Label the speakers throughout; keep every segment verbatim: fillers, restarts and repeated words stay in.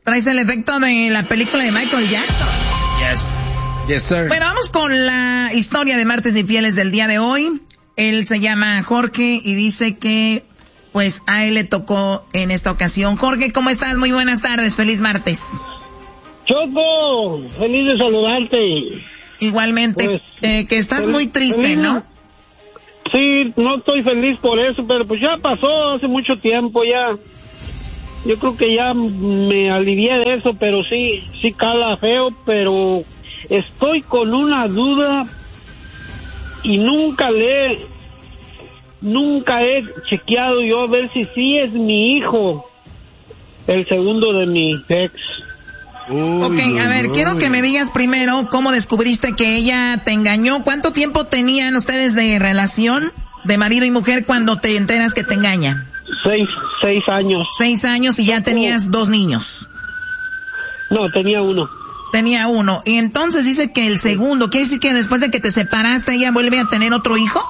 Speaker 1: Traes el efecto de la película de Michael Jackson.
Speaker 2: Yes. Yes, sir.
Speaker 1: Bueno, vamos con la historia de Martes Infieles del día de hoy. Él se llama Jorge y dice que, pues, a él le tocó en esta ocasión. Jorge, ¿cómo estás? Muy buenas tardes. Feliz martes.
Speaker 3: Choco, feliz de saludarte.
Speaker 1: Igualmente,
Speaker 3: pues,
Speaker 1: eh, que estás
Speaker 3: feliz,
Speaker 1: muy triste,
Speaker 3: feliz,
Speaker 1: ¿no?
Speaker 3: Sí, no estoy feliz por eso, pero pues ya pasó hace mucho tiempo, ya. Yo creo que ya me alivié de eso, pero sí, sí cala feo, pero estoy con una duda y nunca le, nunca he chequeado yo a ver si sí es mi hijo, el segundo de mi ex.
Speaker 1: Uy, ok, a ver, uy. quiero que me digas primero cómo descubriste que ella te engañó. ¿Cuánto tiempo tenían ustedes de relación de marido y mujer cuando te enteras que te engaña?
Speaker 3: Seis, seis años.
Speaker 1: Seis años y ya tenías dos niños.
Speaker 3: No, tenía uno.
Speaker 1: Tenía uno. Y entonces dice que el segundo, ¿quiere decir que después de que te separaste ella vuelve a tener otro hijo?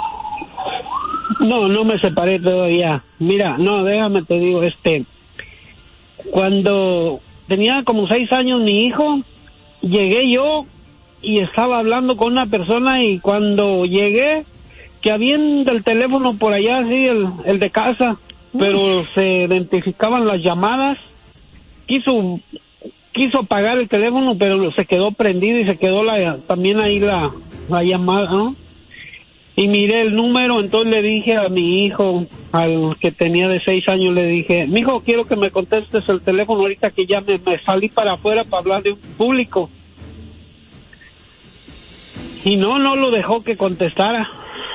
Speaker 3: No, no me separé todavía. Mira, no, déjame te digo, este, cuando tenía como seis años mi hijo, llegué yo y estaba hablando con una persona y cuando llegué, que había el teléfono por allá, sí, el, el de casa, Uy. pero se identificaban las llamadas, quiso quiso apagar el teléfono, pero se quedó prendido y se quedó la también ahí la, la llamada, ¿no? Y miré el número, entonces le dije a mi hijo, al que tenía de seis años, le dije, mijo, quiero que me contestes el teléfono ahorita que ya me, me salí para afuera para hablar de un público. Y no, no lo dejó que contestara.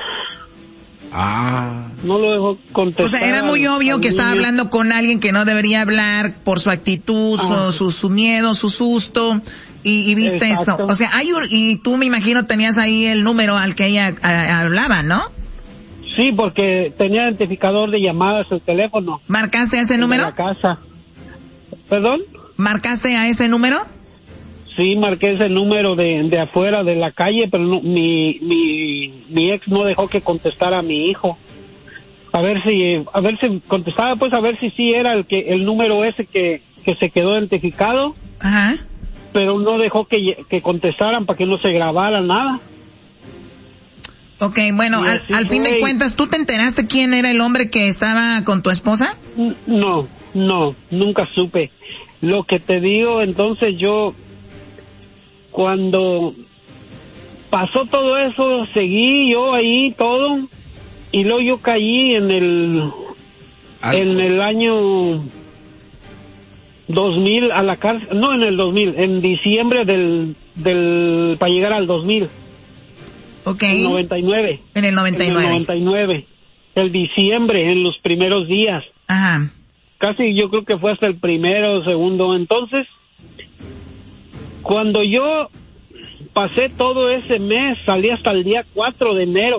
Speaker 2: Ah.
Speaker 3: No lo dejó contestar.
Speaker 1: O sea, era muy obvio que estaba hablando con alguien que no debería hablar por su actitud, ah. su, su miedo, su susto, y, y viste Exacto. eso. O sea, hay un, y tú me imagino tenías ahí el número al que ella a, hablaba, ¿no?
Speaker 3: Sí, porque tenía identificador de llamadas el teléfono.
Speaker 1: ¿Marcaste a ese número?
Speaker 3: En la casa. ¿Perdón?
Speaker 1: ¿Marcaste a ese número?
Speaker 3: Sí, marqué ese número de, de afuera de la calle, pero no, mi, mi, mi ex no dejó que contestara a mi hijo. A ver si, a ver si contestaba, pues a ver si sí era el que, el número ese que, que se quedó identificado.
Speaker 1: Ajá.
Speaker 3: Pero no dejó que, que contestaran para que no se grabara nada.
Speaker 1: Ok, bueno, al, al fin de cuentas, ¿tú te enteraste quién era el hombre que estaba con tu esposa?
Speaker 3: No, no, nunca supe. Lo que te digo, entonces yo, cuando pasó todo eso, seguí yo ahí todo, y luego yo caí en el, Algo. en el año dos mil a la cárcel, no en el dos mil, en diciembre del, del, para llegar al dos mil.
Speaker 1: Ok.
Speaker 3: En el noventa y nueve.
Speaker 1: En el noventa y nueve.
Speaker 3: En el noventa y nueve. El diciembre, en los primeros días.
Speaker 1: Ajá.
Speaker 3: Casi yo creo que fue hasta el primero o segundo. Entonces, cuando yo pasé todo ese mes, salí hasta el día cuatro de enero.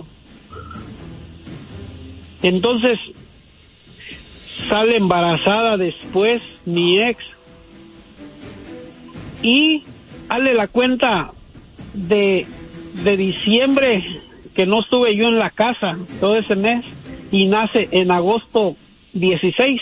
Speaker 3: Entonces, sale embarazada después mi ex. Y hazle la cuenta de, de diciembre que no estuve yo en la casa todo ese mes y nace en agosto dieciséis.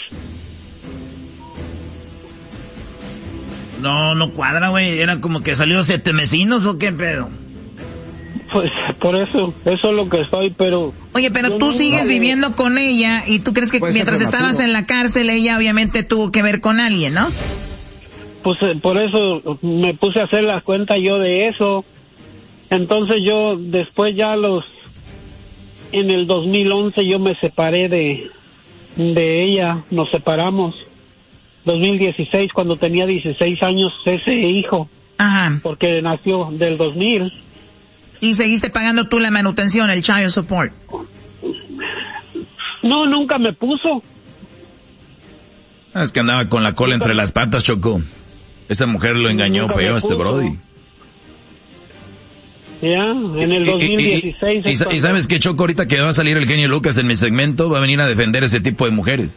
Speaker 2: No, no cuadra, güey. Era como que salió siete mesinos o qué pedo.
Speaker 3: Pues por eso, eso es lo que estoy, pero...
Speaker 1: Oye, pero tú sigues viviendo con ella y tú crees que mientras estabas en la cárcel ella obviamente tuvo que ver con alguien, ¿no?
Speaker 3: Pues por eso me puse a hacer la cuenta yo de eso. Entonces yo después ya los... En el dos mil once yo me separé de, de ella, nos separamos. dos mil dieciséis, cuando tenía dieciséis años, ese hijo.
Speaker 1: Ajá.
Speaker 3: Porque nació del dos mil.
Speaker 1: ¿Y seguiste pagando tú la manutención, el child support?
Speaker 3: No, nunca me puso.
Speaker 2: Es que andaba con la cola entre las patas, Choco. Esa mujer lo engañó nunca feo a este brody.
Speaker 3: Ya, en el dos mil dieciséis.
Speaker 2: Y, y, y, y sabes qué, Choco, ahorita que va a salir el genio Lucas en mi segmento, va a venir a defender ese tipo de mujeres.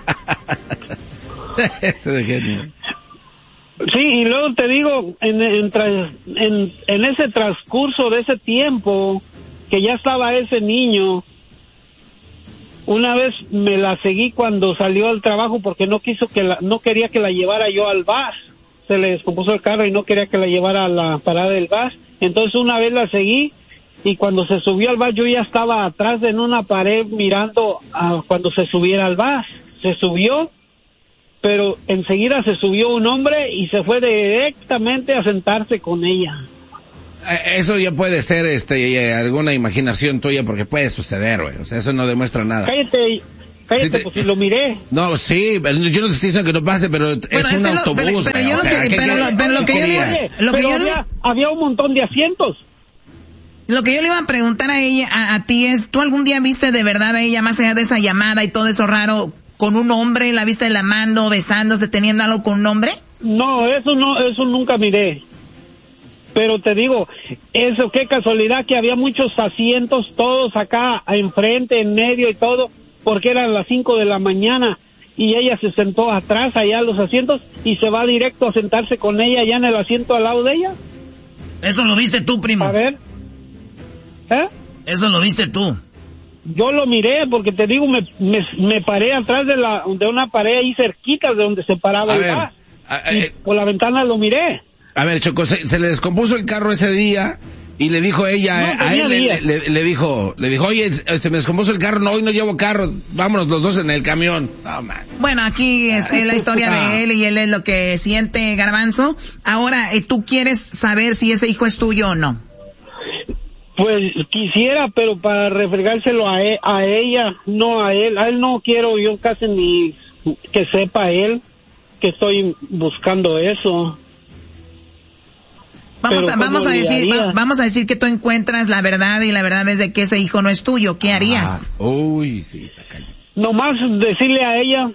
Speaker 2: Ese de genio.
Speaker 3: Sí, y luego te digo, en, en, en, en ese transcurso de ese tiempo, que ya estaba ese niño, una vez me la seguí cuando salió al trabajo porque no quiso que la, no quería que la llevara yo al bus. Se le descompuso el carro y no quería que la llevara a la parada del bus. Entonces una vez la seguí y cuando se subió al bus yo ya estaba atrás en una pared mirando a cuando se subiera al bus. Se subió, pero enseguida se subió un hombre y se fue directamente a sentarse con ella.
Speaker 4: Eso ya puede ser este alguna imaginación tuya porque puede suceder, güey. O sea, eso no demuestra nada.
Speaker 3: Cállate, cállate, sí, pues si lo miré.
Speaker 4: No, sí, yo no te estoy diciendo que no pase, pero bueno, es un autobús.
Speaker 1: Lo, pero, pero, yo o sea, que, pero, lo, pero lo que yo le, lo que yo
Speaker 3: había,
Speaker 1: le,
Speaker 3: había un montón de asientos.
Speaker 1: Lo que yo le iba a preguntar a ella, a, a ti es, ¿tú algún día viste de verdad a ella, más allá de esa llamada y todo eso raro, con un hombre? ¿La viste de la mano, besándose, teniendo algo con un hombre?
Speaker 3: No, eso no, eso nunca miré. Pero te digo, eso qué casualidad que había muchos asientos, todos acá enfrente, en medio y todo, porque eran las cinco de la mañana y ella se sentó atrás allá en los asientos y se va directo a sentarse con ella allá en el asiento al lado de ella.
Speaker 5: Eso lo viste tú, primo.
Speaker 3: A ver. ¿Eh?
Speaker 5: Eso lo viste tú.
Speaker 3: Yo lo miré porque te digo, me, me, me paré atrás de la de una pared ahí cerquita de donde se paraba
Speaker 4: a
Speaker 3: el
Speaker 4: ver,
Speaker 3: bar.
Speaker 4: A, a,
Speaker 3: y por la ventana lo miré.
Speaker 4: A ver, Choco, se, se le descompuso el carro ese día y le dijo ella, no, a él le, le, le dijo, le dijo, oye, se me descompuso el carro, no, hoy no llevo carro, vámonos los dos en el camión. Oh, man.
Speaker 1: Bueno, aquí es la historia de él y él es lo que siente, Garbanzo. Ahora, ¿tú quieres saber si ese hijo es tuyo o no?
Speaker 3: Pues quisiera, pero para refregárselo a, e, a ella, no a él. A él no quiero yo casi ni que sepa él que estoy buscando eso.
Speaker 1: Vamos a, vamos a decir, va, vamos a decir que tú encuentras la verdad y la verdad es de que ese hijo no es tuyo. ¿Qué harías?
Speaker 4: Ah, uy, sí, está caliente.
Speaker 3: Nomás decirle a ella.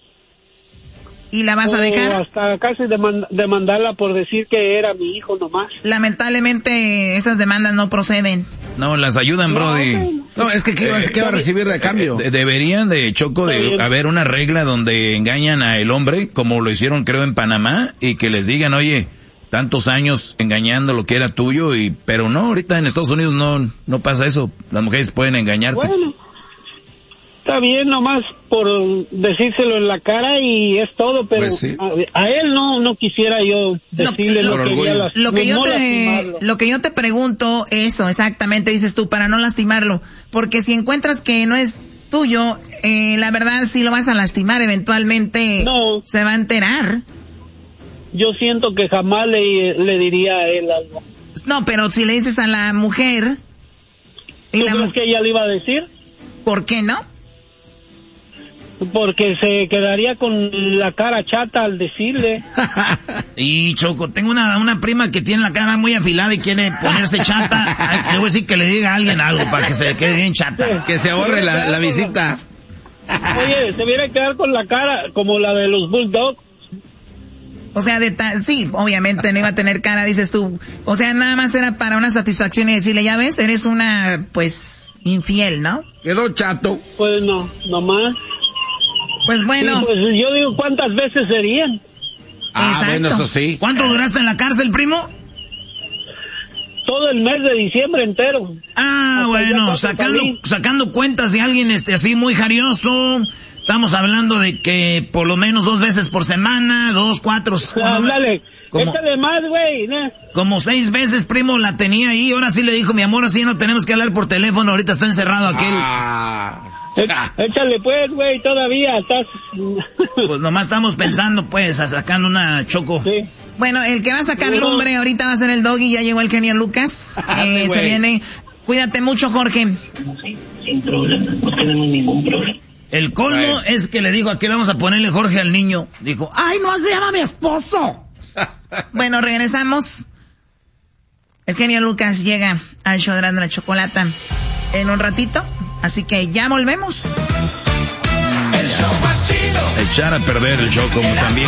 Speaker 1: ¿Y la vas a dejar?
Speaker 3: Hasta casi demand- demandarla por decir que era mi hijo nomás.
Speaker 1: Lamentablemente esas demandas no proceden.
Speaker 2: No, las ayudan, no, Brody.
Speaker 4: No, no, es que ¿qué, eh, ¿qué va a recibir de cambio?
Speaker 2: De, deberían de, Choco, de haber una regla donde engañan al hombre, como lo hicieron creo en Panamá, y que les digan, oye, tantos años engañando lo que era tuyo, y pero no, ahorita en Estados Unidos no no pasa eso. Las mujeres pueden engañarte.
Speaker 3: Bueno, está bien, nomás por decírselo en la cara y es todo, pero pues sí. a, a él no no quisiera yo decirle lo, lo, que, las,
Speaker 1: lo que yo no te lo que yo te pregunto, eso exactamente dices tú, para no lastimarlo, porque si encuentras que no es tuyo, eh, la verdad si lo vas a lastimar eventualmente, no. Se va a enterar.
Speaker 3: Yo siento que jamás le, le diría a él algo.
Speaker 1: No, pero si le dices a la mujer...
Speaker 3: ¿Tú la crees mu- que ella le iba a decir?
Speaker 1: ¿Por qué no?
Speaker 3: Porque se quedaría con la cara chata al decirle.
Speaker 5: Y Choco, tengo una, una prima que tiene la cara muy afilada y quiere ponerse chata. Ay, le voy a decir que le diga a alguien algo para que se quede bien chata.
Speaker 4: Sí. Que se ahorre la, la visita.
Speaker 3: Oye, se viene a quedar con la cara como la de los Bulldogs.
Speaker 1: O sea, de ta- sí, obviamente no iba a tener cara, dices tú. O sea, nada más era para una satisfacción y decirle, ya ves, eres una, pues, infiel, ¿no?
Speaker 4: Quedó chato.
Speaker 3: Pues no, nomás.
Speaker 1: Pues bueno.
Speaker 3: Sí, pues yo digo, ¿cuántas veces serían?
Speaker 4: Ah, exacto. Bueno, eso sí.
Speaker 5: ¿Cuánto duraste en la cárcel, primo?
Speaker 3: Todo el mes de diciembre entero.
Speaker 5: Ah, hasta bueno, sacando, sacando cuentas de alguien este así muy jarioso. Estamos hablando de que por lo menos dos veces por semana, dos, cuatro...
Speaker 3: Ándale, échale más, güey. ¿no?
Speaker 5: Como seis veces, primo, la tenía ahí. Ahora sí le dijo, mi amor, así no tenemos que hablar por teléfono. Ahorita está encerrado aquel.
Speaker 4: Ah.
Speaker 3: Échale pues, güey, todavía estás...
Speaker 5: Pues nomás estamos pensando, pues, a sacando una Choco.
Speaker 3: Sí.
Speaker 1: Bueno, el que va a sacar el hombre ahorita va a ser el Doggy. Ya llegó el genio Lucas. eh, se viene... Cuídate mucho, Jorge.
Speaker 3: Sí, sin problema, no tenemos ningún problema.
Speaker 5: El colmo bueno. es que le dijo, aquí vamos a ponerle Jorge al niño. Dijo, ¡ay, no se llama mi esposo!
Speaker 1: Bueno, regresamos. El genio Lucas llega al show de la Chocolata en un ratito. Así que ya volvemos.
Speaker 2: El show más chido. Echar a perder el show como también.